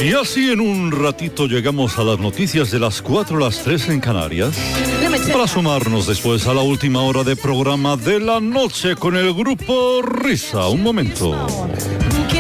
Y así en un ratito llegamos a las noticias de las 4 a las 3 en Canarias, para sumarnos después a la última hora de programa de la noche con el grupo Risa. Un momento.